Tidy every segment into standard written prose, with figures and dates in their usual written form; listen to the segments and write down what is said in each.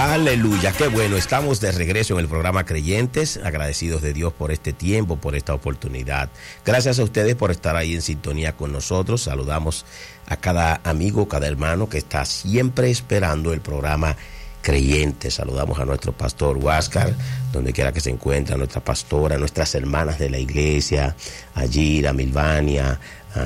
Aleluya, qué bueno, estamos de regreso en el programa Creyentes, agradecidos de Dios por este tiempo, por esta oportunidad. Gracias a ustedes por estar ahí en sintonía con nosotros. Saludamos a cada amigo, cada hermano que está siempre esperando el programa Creyentes. Saludamos a nuestro pastor Huáscar, donde quiera que se encuentre, a nuestra pastora, a nuestras hermanas de la iglesia, a Gira, a Milvania,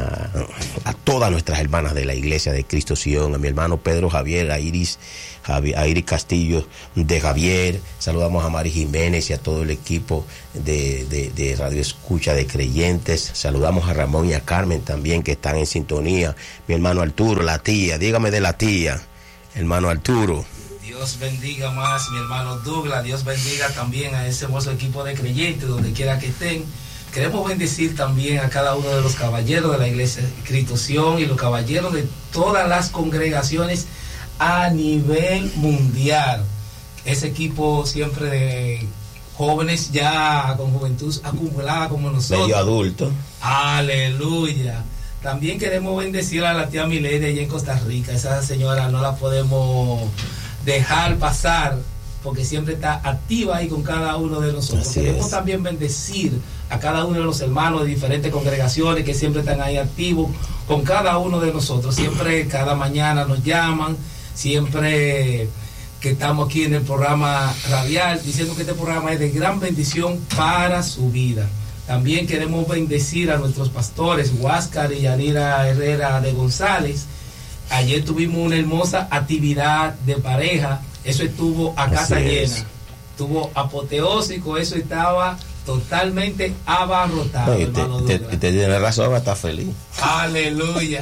a todas nuestras hermanas de la iglesia de Cristo Sion, a mi hermano Pedro Javier, a Iris Castillo de Javier. Saludamos a Mari Jiménez y a todo el equipo de Radio Escucha de Creyentes. Saludamos a Ramón y a Carmen también, que están en sintonía. Mi hermano Arturo, la tía, dígame de la tía, hermano Arturo. Dios bendiga más, mi hermano Douglas. Dios bendiga también a ese hermoso equipo de Creyentes, donde quiera que estén. Queremos bendecir también a cada uno de los caballeros de la iglesia de Cristo Sion y los caballeros de todas las congregaciones a nivel mundial. Ese equipo siempre de jóvenes ya con juventud acumulada como nosotros. Medio adulto. Aleluya. También queremos bendecir a la tía Mileria allá en Costa Rica. Esa señora no la podemos dejar pasar, porque siempre está activa ahí con cada uno de nosotros. Queremos también bendecir a cada uno de los hermanos de diferentes congregaciones que siempre están ahí activos con cada uno de nosotros. Siempre, cada mañana nos llaman, siempre que estamos aquí en el programa radial, diciendo que este programa es de gran bendición para su vida. También queremos bendecir a nuestros pastores, Huáscar y Yanira Herrera de González. Ayer tuvimos una hermosa actividad de pareja. Eso estuvo a casa llena, estuvo apoteósico, eso estaba totalmente abarrotado. Usted tiene razón, va a estar feliz. Aleluya.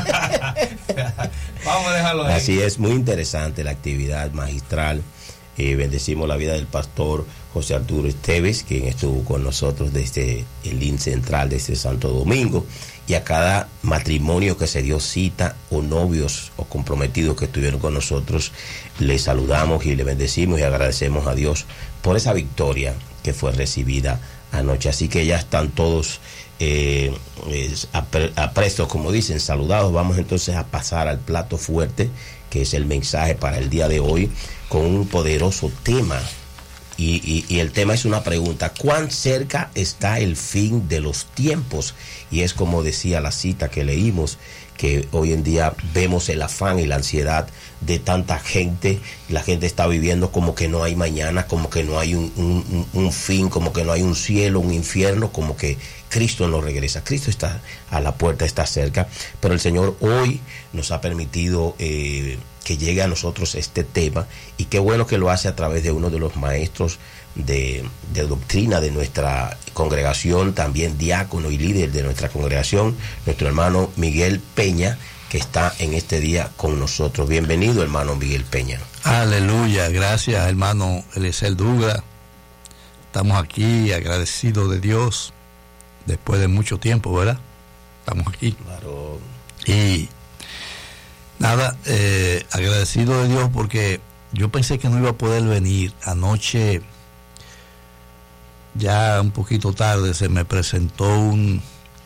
Vamos a dejarlo ahí. Así es, muy interesante la actividad magistral. Bendecimos la vida del pastor José Arturo Esteves, quien estuvo con nosotros desde el IN Central, desde Santo Domingo, y a cada matrimonio que se dio cita, o novios o comprometidos que estuvieron con nosotros, les saludamos y le bendecimos y agradecemos a Dios por esa victoria que fue recibida anoche. Así que ya están todos aprestos, como dicen, saludados. Vamos entonces a pasar al plato fuerte, que es el mensaje para el día de hoy, con un poderoso tema. Y el tema es una pregunta: ¿cuán cerca está el fin de los tiempos? Y es como decía la cita que leímos, que hoy en día vemos el afán y la ansiedad de tanta gente. La gente está viviendo como que no hay mañana, como que no hay un fin, como que no hay un cielo, un infierno, como que Cristo no regresa. Cristo está a la puerta, está cerca, pero el Señor hoy nos ha permitido que llegue a nosotros este tema, y qué bueno que lo hace a través de uno de los maestros de doctrina de nuestra congregación, también diácono y líder de nuestra congregación, nuestro hermano Miguel Peña, que está en este día con nosotros. Bienvenido, hermano Miguel Peña. Aleluya, gracias, hermano Eliezer Douglas. Estamos aquí agradecidos de Dios después de mucho tiempo, ¿verdad? Estamos aquí. Claro. Y nada, agradecido de Dios, porque yo pensé que no iba a poder venir. Anoche, ya un poquito tarde, se me presentó un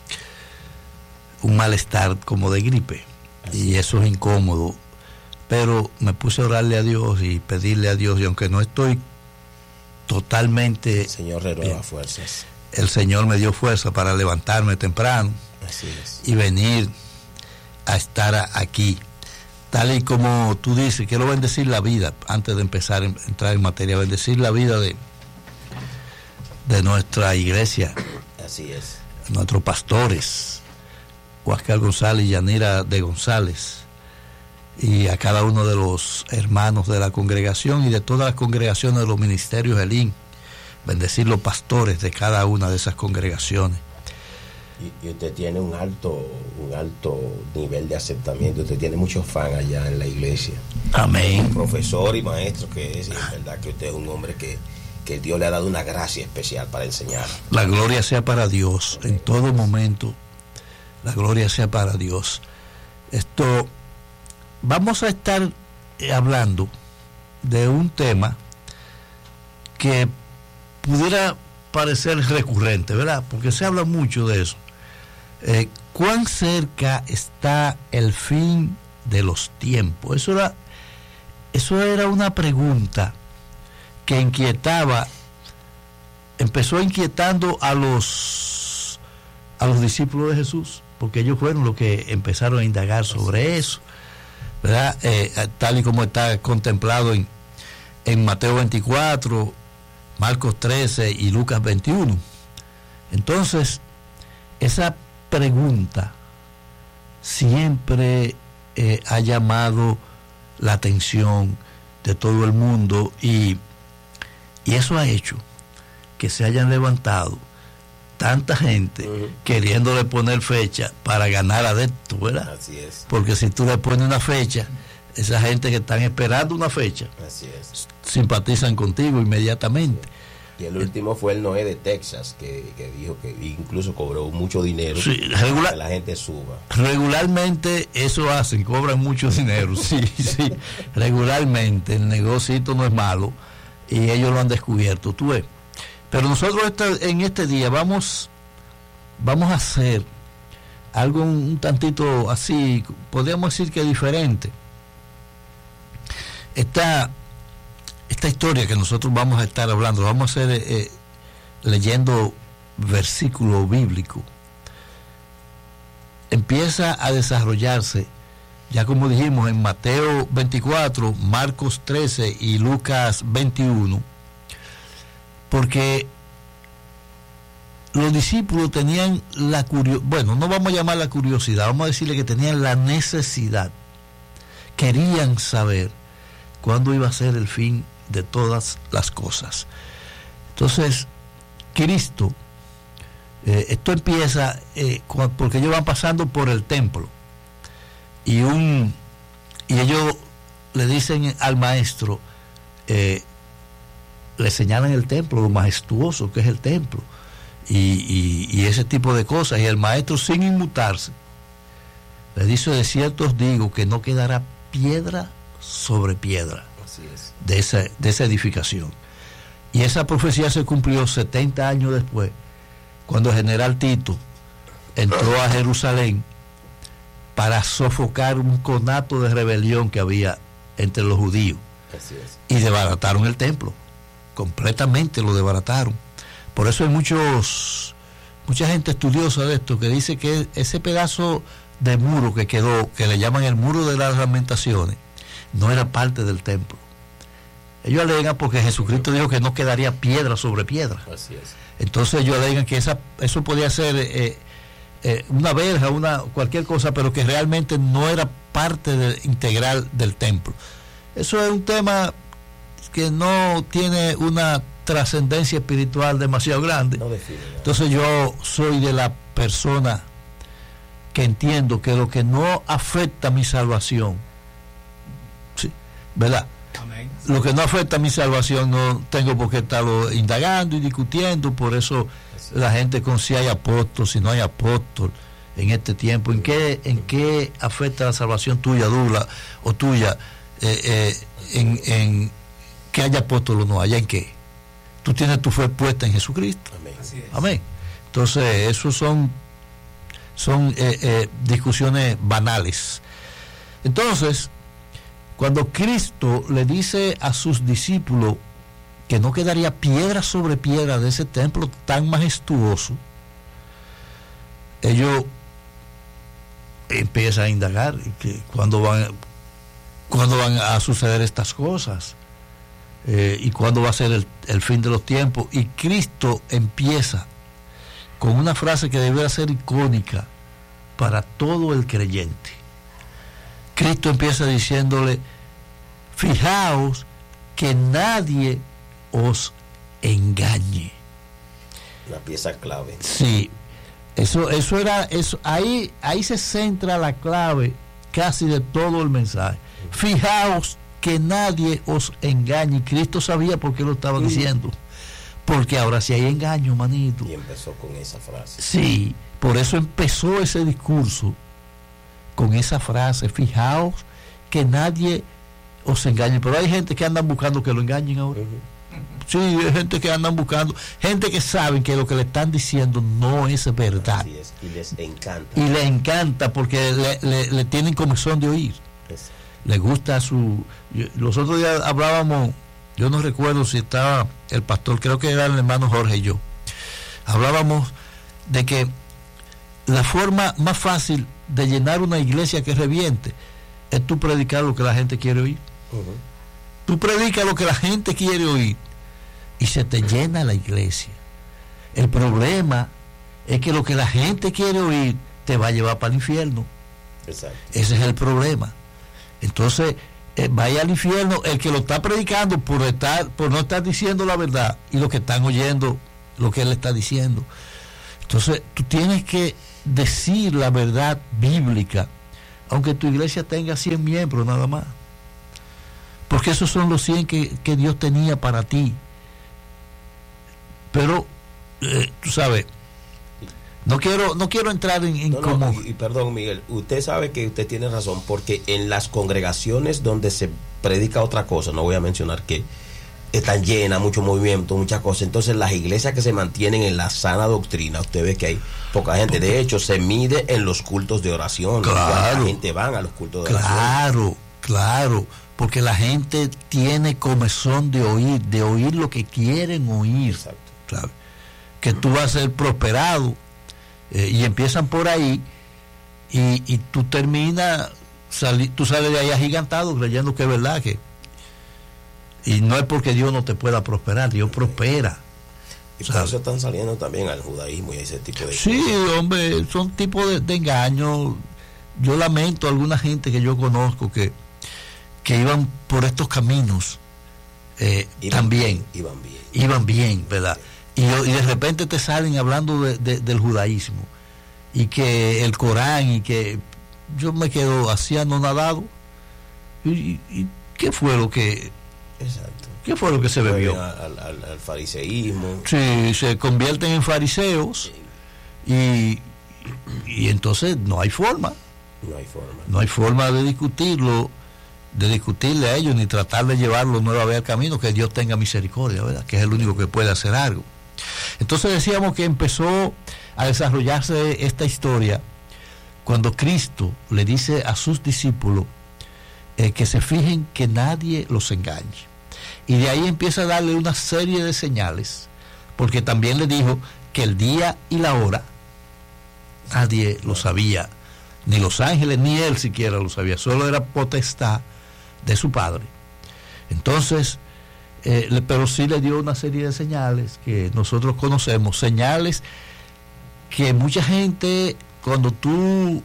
malestar como de gripe. Así. Y eso es incómodo, pero me puse a orarle a Dios y pedirle a Dios, y aunque no estoy totalmente... El Señor renueva fuerzas. El Señor me dio fuerza para levantarme temprano. Así es. Y venir a estar aquí. Tal y como tú dices, quiero bendecir la vida, antes de empezar a entrar en materia, bendecir la vida de nuestra iglesia. Así es. Nuestros pastores, Huáscar González y Yanira de González, y a cada uno de los hermanos de la congregación y de todas las congregaciones de los ministerios del IN. Bendecir los pastores de cada una de esas congregaciones. Y usted tiene un alto nivel de aceptamiento. Usted tiene muchos fans allá en la iglesia. Amén. Un profesor y maestro que es, y es verdad que usted es un hombre que Dios le ha dado una gracia especial para enseñar. La gloria sea para Dios. Amén. En todo momento, la gloria sea para Dios. Vamos a estar hablando de un tema que pudiera parecer recurrente, ¿verdad? Porque se habla mucho de eso. ¿Cuán cerca está el fin de los tiempos? Eso era eso era una pregunta que empezó inquietando a los discípulos de Jesús, porque ellos fueron los que empezaron a indagar sobre eso, ¿verdad? Tal y como está contemplado en Mateo 24, Marcos 13 y Lucas 21. Entonces, esa pregunta siempre ha llamado la atención de todo el mundo, y eso ha hecho que se hayan levantado tanta gente queriéndole poner fecha para ganar adeptos, ¿verdad? Así es. Porque si tú le pones una fecha, esa gente que están esperando una fecha, así es, simpatizan contigo inmediatamente. Y el último fue el Noé de Texas, que dijo que incluso cobró mucho dinero, sí, para que la gente suba. Regularmente eso hacen, cobran mucho dinero, sí, sí, regularmente. El negocito no es malo y ellos lo han descubierto, tú ves. Pero nosotros en este día vamos a hacer algo un tantito así, podríamos decir que diferente. Esta historia que nosotros vamos a estar hablando, vamos a hacer leyendo versículo bíblico, empieza a desarrollarse, ya como dijimos, en Mateo 24, Marcos 13 y Lucas 21, porque los discípulos tenían la curiosidad, bueno, no vamos a llamar la curiosidad, vamos a decirle que tenían la necesidad, querían saber cuándo iba a ser el fin de todas las cosas. Entonces, Cristo, esto empieza porque ellos van pasando por el templo y ellos le dicen al maestro, le señalan el templo, lo majestuoso que es el templo y ese tipo de cosas, y el maestro, sin inmutarse, le dice: de cierto os digo que no quedará piedra sobre piedra de esa edificación. Y esa profecía se cumplió 70 años después, cuando el general Tito entró a Jerusalén para sofocar un conato de rebelión que había entre los judíos. Así es. Y desbarataron el templo, completamente lo desbarataron. Por eso hay mucha gente estudiosa de esto que dice que ese pedazo de muro que quedó, que le llaman el muro de las lamentaciones, no era parte del templo. Ellos alegan porque Jesucristo dijo que no quedaría piedra sobre piedra. Así es. Entonces ellos alegan que eso podía ser una verja, cualquier cosa, pero que realmente no era parte integral del templo. Eso es un tema que no tiene una trascendencia espiritual demasiado grande. No define nada. Entonces yo soy de la persona que entiendo que lo que no afecta mi salvación, sí, ¿verdad? Amén. Lo que no afecta a mi salvación no tengo por qué estarlo indagando y discutiendo. Por eso la gente con si hay apóstol, si no hay apóstol en este tiempo, ¿en qué afecta la salvación tuya, Douglas, o tuya, en que haya apóstol o no haya? ¿En qué? Tú tienes tu fe puesta en Jesucristo. Amén. Así es. Amén. Entonces esos son discusiones banales. Entonces, cuando Cristo le dice a sus discípulos que no quedaría piedra sobre piedra de ese templo tan majestuoso, ellos empiezan a indagar que cuándo van a suceder estas cosas, y cuándo va a ser el fin de los tiempos. Y Cristo empieza con una frase que debería ser icónica para todo el creyente. Cristo empieza diciéndole: fijaos que nadie os engañe. La pieza clave. Sí, eso ahí se centra la clave casi de todo el mensaje. Fijaos que nadie os engañe. Cristo sabía por qué lo estaba diciendo, porque ahora sí hay engaño, manito. Y empezó con esa frase. Sí, por eso empezó ese discurso con esa frase: fijaos que nadie os engañe. Pero hay gente que andan buscando que lo engañen ahora. Sí, hay gente que andan buscando, gente que saben que lo que le están diciendo no es verdad. Así es, y les encanta. Y les encanta porque le tienen comezón de oír. le gusta los otros días hablábamos, yo no recuerdo si estaba el pastor, creo que era el hermano Jorge y yo, hablábamos de que la forma más fácil de llenar una iglesia que reviente es tú predicar lo que la gente quiere oír. Tú predicas lo que la gente quiere oír y se te llena la iglesia. El problema es que lo que la gente quiere oír te va a llevar para el infierno. Exacto. Ese es el problema. Entonces, vaya al infierno el que lo está predicando por no estar diciendo la verdad, y los que están oyendo lo que él está diciendo. Entonces, tú tienes que decir la verdad bíblica, aunque tu iglesia tenga 100 miembros nada más, porque esos son los 100 que Dios tenía para ti. Pero tú sabes, no quiero entrar en cómo. Y perdón, Miguel, usted sabe que usted tiene razón, porque en las congregaciones donde se predica otra cosa, no voy a mencionar qué, están llenas, mucho movimiento, muchas cosas. Entonces las iglesias que se mantienen en la sana doctrina, usted ve que hay poca gente. De hecho, se mide en los cultos de oración. Claro. La gente van a los cultos de oración. Claro, porque la gente tiene comezón de oír lo que quieren oír. Exacto. Claro. Que tú vas a ser prosperado, y empiezan por ahí, y tú terminas, tú sales de ahí agigantado creyendo que es verdad, y no es porque Dios no te pueda prosperar, Dios prospera. Y por eso están saliendo también al judaísmo y ese tipo de cosas. Sí, hombre, son tipos de engaños. Yo lamento a alguna gente que yo conozco que iban por estos caminos, también iban bien, ¿verdad? Y de repente te salen hablando del judaísmo, y que el Corán, y que yo me quedo así anonadado. ¿Y qué fue lo que... Exacto. ¿Qué fue lo que se bebió? Al fariseísmo. Sí, se convierten en fariseos, y entonces no hay forma. No hay forma de discutirle a ellos, ni tratar de llevarlos nuevamente al camino. Que Dios tenga misericordia, ¿verdad? Que es el único que puede hacer algo. Entonces decíamos que empezó a desarrollarse esta historia cuando Cristo le dice a sus discípulos que se fijen que nadie los engañe. Y de ahí empieza a darle una serie de señales, porque también le dijo que el día y la hora nadie lo sabía, ni los ángeles ni él siquiera lo sabía, solo era potestad de su Padre. Entonces, pero sí le dio una serie de señales que nosotros conocemos, señales que mucha gente, cuando tú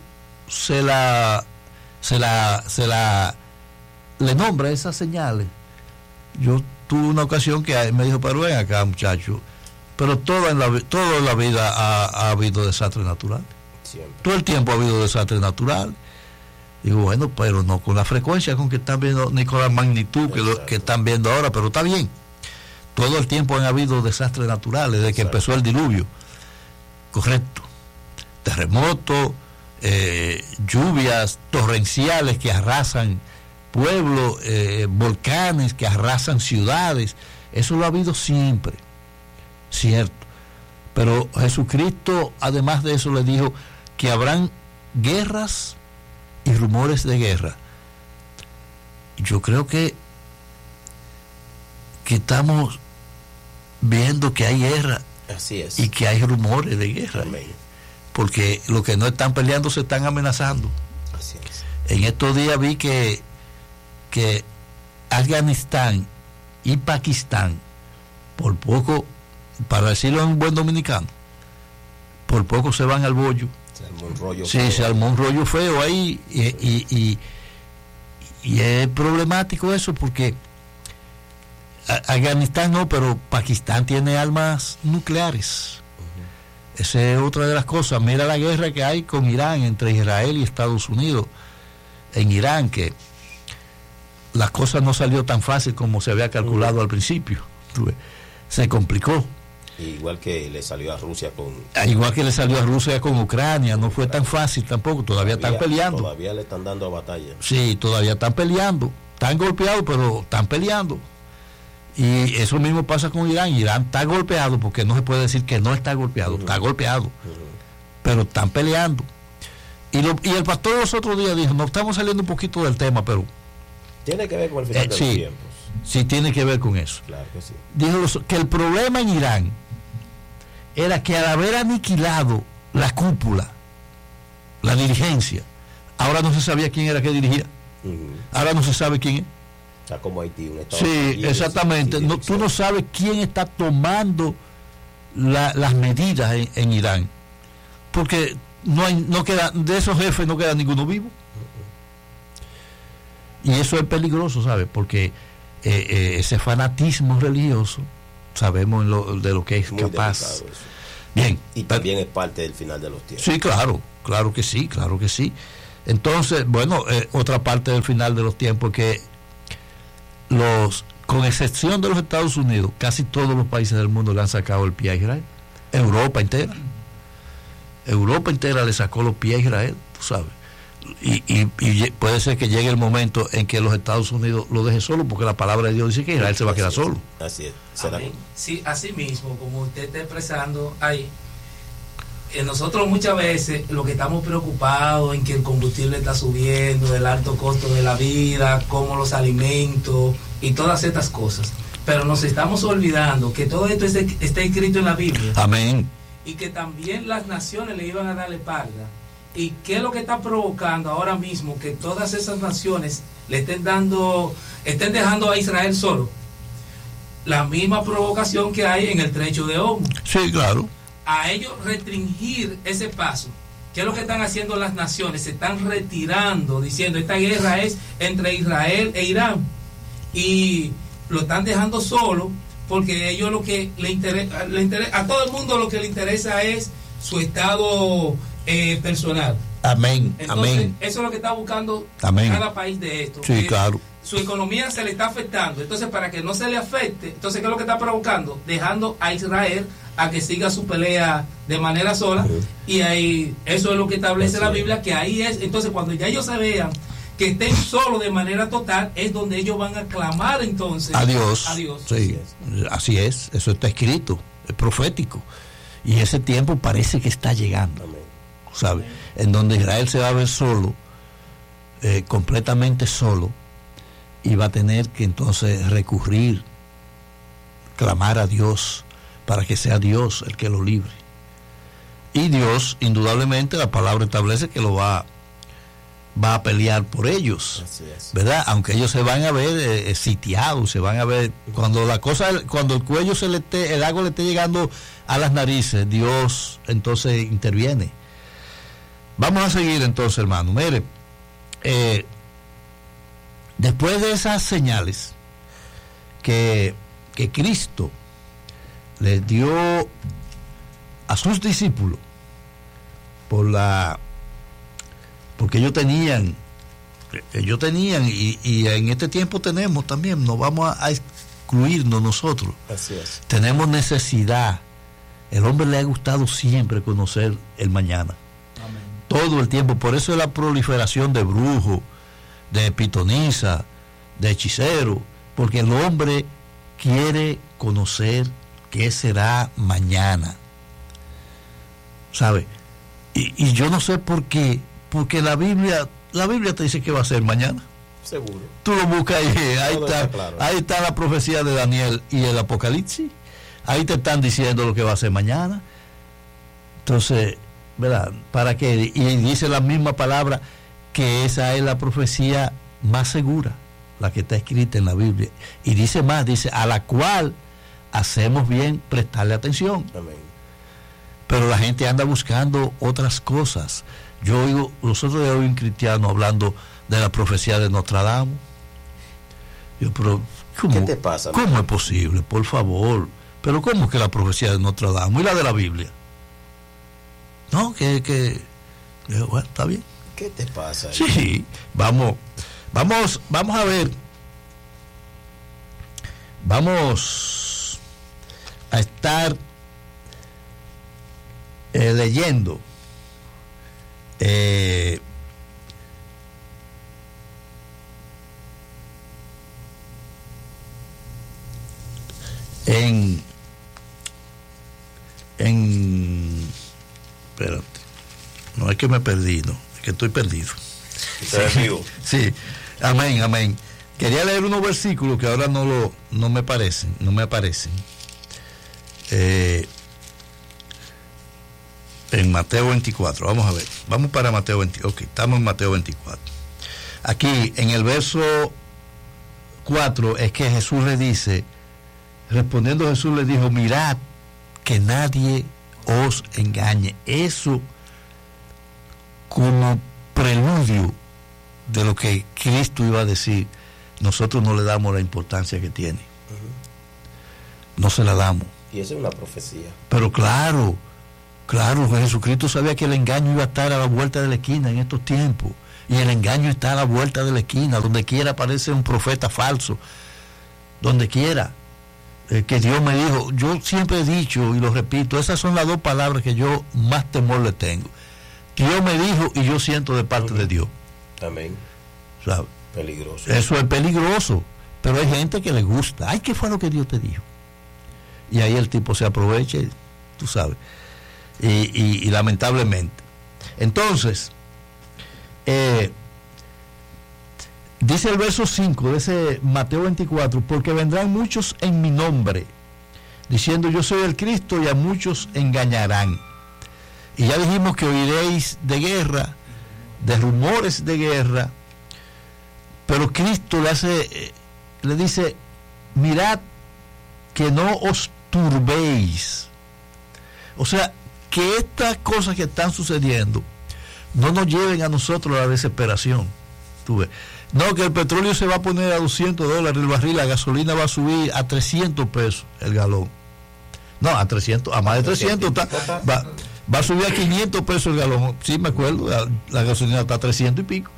le nombra esas señales. Yo tuve una ocasión que me dijo, pero ven acá, muchacho, pero todo en la vida ha habido desastre natural. Siempre. Todo el tiempo ha habido desastre natural. Digo, bueno, pero no con la frecuencia con que están viendo, ni con la magnitud que están viendo ahora, pero está bien. Todo el tiempo han habido desastres naturales, desde que empezó el diluvio. Correcto. Terremotos, lluvias torrenciales que arrasan pueblos, volcanes que arrasan ciudades. Eso lo ha habido siempre, cierto. Pero Jesucristo, además de eso, le dijo que habrán guerras y rumores de guerra. Yo creo que estamos viendo que hay guerra. Así es. Y que hay rumores de guerra. Amén. Porque los que no están peleando se están amenazando. Así es. En estos días vi que Afganistán y Pakistán, por poco, para decirlo en un buen dominicano, por poco se van al bollo. Se armó un rollo feo. Se armó un rollo feo ahí, y es problemático eso, porque Afganistán no, pero Pakistán tiene armas nucleares. Esa es otra de las cosas. Mira la guerra que hay con Irán, entre Israel y Estados Unidos. En Irán, que las cosas no salió tan fácil como se había calculado al principio. Se complicó. Igual que le salió a Rusia con Ucrania, no fue tan fácil tampoco. Todavía están peleando. Todavía le están dando batalla. Sí, todavía están peleando. Están golpeados, pero están peleando. Y eso mismo pasa con Irán. Irán está golpeado, porque no se puede decir que no está golpeado. Está golpeado. Pero están peleando. Y el pastor los otros días dijo, no estamos saliendo un poquito del tema, pero Tiene que ver con el final de los tiempos. Sí, tiene que ver con eso. Claro que sí. Dijo que el problema en Irán era que al haber aniquilado la cúpula, la dirigencia, ahora no se sabía quién era que dirigía. Ahora no se sabe quién es. Está como Haití, un estado. Sí, exactamente. Tú no sabes quién está tomando las medidas en Irán, porque no queda, de esos jefes no queda ninguno vivo. Y eso es peligroso, ¿sabes? Porque ese fanatismo religioso, sabemos de lo que es muy capaz. Bien. Y también es parte del final de los tiempos. Sí, claro que sí. Entonces, bueno, otra parte del final de los tiempos que con excepción de los Estados Unidos, casi todos los países del mundo le han sacado el pie a Israel. Europa entera le sacó los pies a Israel, tú sabes. Y puede ser que llegue el momento en que los Estados Unidos lo deje solo, porque la palabra de Dios dice que Israel se va a quedar solo. Así es. Sí, así mismo, como usted está expresando ahí, nosotros muchas veces lo que estamos preocupados en que el combustible está subiendo, el alto costo de la vida, como los alimentos y todas estas cosas, pero nos estamos olvidando que todo esto está escrito en la Biblia. Amén. Y que también las naciones le iban a dar la espalda. ¿Y qué es lo que está provocando ahora mismo que todas esas naciones le estén dejando a Israel solo? La misma provocación que hay en el Trecho de Hormuz. Sí, claro. A ellos restringir ese paso. ¿Qué es lo que están haciendo las naciones? Se están retirando, diciendo esta guerra es entre Israel e Irán. Y lo están dejando solo porque ellos lo que le interesa, a todo el mundo lo que le interesa es su estado personal. Amén. Entonces, amén. Eso es lo que está buscando cada país de esto. Sí, claro. Su economía se le está afectando. Entonces, para que no se le afecte, entonces, ¿qué es lo que está provocando? Dejando a Israel a que siga su pelea de manera sola. Y ahí, eso es lo que establece la Biblia, que ahí es. Entonces, cuando ya ellos se vean que estén solos de manera total, es donde ellos van a clamar entonces a Dios. Sí, así es. Eso está escrito, es profético. Y ese tiempo parece que está llegando. ¿Sabes? En donde Israel se va a ver solo, completamente solo, y va a tener que entonces recurrir, clamar a Dios para que sea Dios el que lo libre. Y Dios, indudablemente, la palabra establece que lo va a pelear por ellos, ¿verdad? Aunque ellos se van a ver sitiados, se van a ver cuando el cuello el agua le esté llegando a las narices, Dios entonces interviene. Vamos a seguir entonces, hermano. Mire, después de esas señales que Cristo les dio a sus discípulos porque ellos tenían y en este tiempo tenemos también, nos vamos a excluirnos nosotros. Así es. Tenemos necesidad. El hombre le ha gustado siempre conocer el mañana. Todo el tiempo, por eso es la proliferación de brujos, de pitonisa, de hechiceros, porque el hombre quiere conocer qué será mañana, ¿sabe? Y yo no sé por qué, porque la Biblia te dice que va a ser mañana. Seguro. Tú lo buscas ahí está, claro. Ahí está la profecía de Daniel y el Apocalipsis, ahí te están diciendo lo que va a ser mañana. Entonces, ¿verdad? ¿Para qué? Y dice la misma palabra que esa es la profecía más segura, la que está escrita en la Biblia. Y dice más, dice, a la cual hacemos bien prestarle atención. Amén. Pero la gente anda buscando otras cosas. Yo oigo, nosotros oímos un cristiano hablando de la profecía de Notre Dame. Pero, ¿qué te pasa? ¿Cómo es posible? Por favor. Pero ¿cómo que la profecía de Notre Dame y la de la Biblia? No, bueno, está bien. ¿Qué te pasa? Sí, vamos a ver. Vamos a estar leyendo espérate, no es que me perdí, no, es que estoy perdido. ¿Estás vivo? Sí, amén. Quería leer unos versículos que ahora no me aparecen. En Mateo 24, vamos a ver. Vamos para Mateo 24. Ok, estamos en Mateo 24. Aquí, en el verso 4, es que Jesús le dice, respondiendo Jesús le dijo, mirad que nadie os engañe. Eso como preludio de lo que Cristo iba a decir, nosotros no le damos la importancia que tiene. No se la damos. Y eso es una profecía. Pero claro, Jesucristo sabía que el engaño iba a estar a la vuelta de la esquina en estos tiempos. Y el engaño está a la vuelta de la esquina. Donde quiera aparece un profeta falso. Donde quiera. Que Dios me dijo, yo siempre he dicho y lo repito, esas son las dos palabras que yo más temor le tengo. Dios me dijo y yo siento de parte de Dios. Amén. ¿Sabe? Peligroso. Eso es peligroso. Pero hay gente que le gusta. Ay, ¿qué fue lo que Dios te dijo? Y ahí el tipo se aprovecha, tú sabes. Y lamentablemente. Entonces, dice el verso 5 de ese Mateo 24, porque vendrán muchos en mi nombre, diciendo yo soy el Cristo, y a muchos engañarán. Y ya dijimos que oiréis de guerra, de rumores de guerra, pero Cristo le dice, mirad que no os turbéis. O sea, que estas cosas que están sucediendo no nos lleven a nosotros a la desesperación. Tú ves. No, que el petróleo se va a poner a $200 el barril, la gasolina va a subir a 300 pesos el galón. No, a 300, a más de 300 va a subir a 500 pesos el galón. Sí, me acuerdo, la gasolina está a 300 y pico.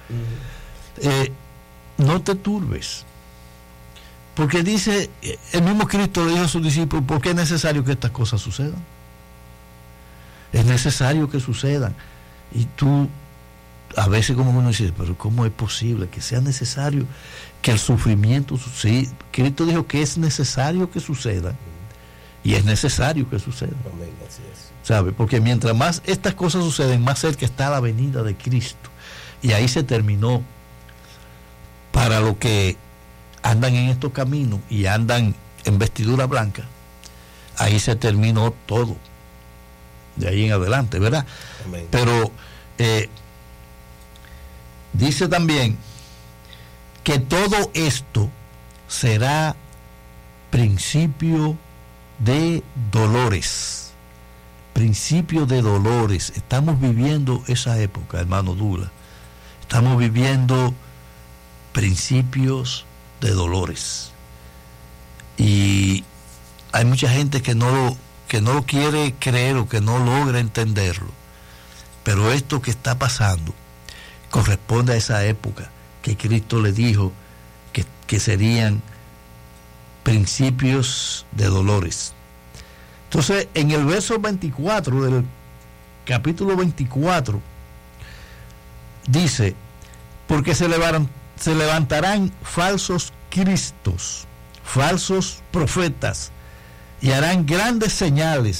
No te turbes. Porque dice, el mismo Cristo le dijo a sus discípulos, ¿por qué es necesario que estas cosas sucedan? Es necesario que sucedan. Y tú, a veces como uno dice, pero ¿cómo es posible que sea necesario que el sufrimiento suceda? Cristo dijo que es necesario que suceda. Y es necesario que suceda. Amén, así es. ¿Sabe? Porque mientras más estas cosas suceden, más cerca está la venida de Cristo. Y ahí se terminó. Para los que andan en estos caminos y andan en vestidura blanca, ahí se terminó todo. De ahí en adelante, ¿verdad? Amén. Pero dice también que todo esto será principio de dolores. Principio de dolores. Estamos viviendo esa época, hermano Douglas. Estamos viviendo principios de dolores. Y hay mucha gente que no lo quiere creer o que no logra entenderlo. Pero esto que está pasando corresponde a esa época que Cristo le dijo que serían principios de dolores. Entonces, en el verso 24 del capítulo 24, dice, porque se levantarán falsos cristos, falsos profetas, y harán grandes señales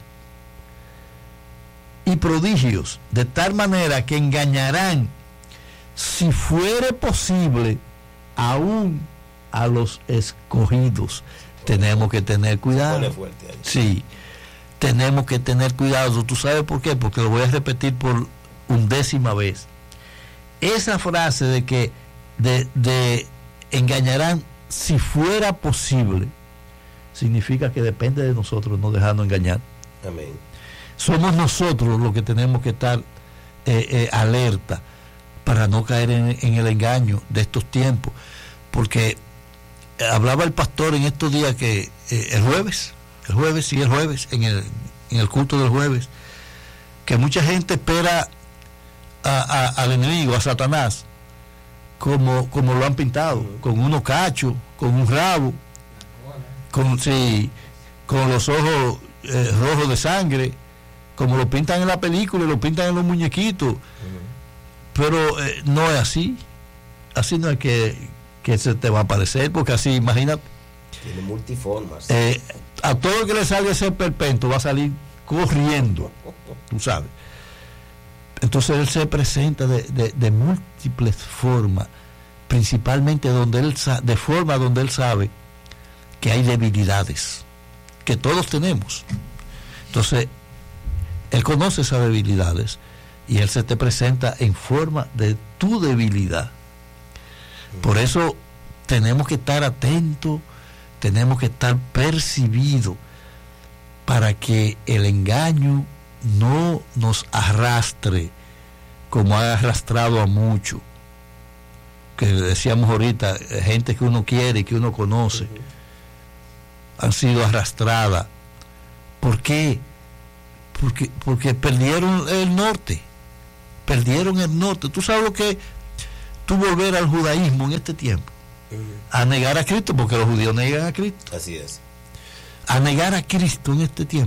y prodigios, de tal manera que engañarán, si fuere posible, aún a los escogidos. Tenemos que tener cuidado. Sí, tenemos que tener cuidado. ¿Tú sabes por qué? Porque lo voy a repetir por 1ª vez. Esa frase de que de engañarán si fuera posible, significa que depende de nosotros no dejarnos engañar. Amén. Somos nosotros los que tenemos que estar alerta para no caer en el engaño de estos tiempos. Porque hablaba el pastor en estos días que el jueves, en el culto del jueves, que mucha gente espera al enemigo, a Satanás, como lo han pintado, con unos cachos, con un rabo, con los ojos rojos de sangre, como lo pintan en la película y lo pintan en los muñequitos. Pero no es así. Así no es que se te va a aparecer, porque así, imagínate. Tiene multiformas. A todo el que le salga ese perpento va a salir corriendo, tú sabes. Entonces él se presenta de múltiples formas principalmente de forma donde él sabe que hay debilidades, que todos tenemos. Entonces, él conoce esas debilidades y él se te presenta en forma de tu debilidad. Por eso tenemos que estar atentos, tenemos que estar percibidos para que el engaño no nos arrastre como ha arrastrado a muchos, que decíamos ahorita, gente que uno quiere y que uno conoce, han sido arrastradas. ¿Por qué? Porque perdieron el norte. ¿Tú sabes lo que tú volver al judaísmo en este tiempo? A negar a Cristo, porque los judíos negan a Cristo. Así es. A negar a Cristo en este tiempo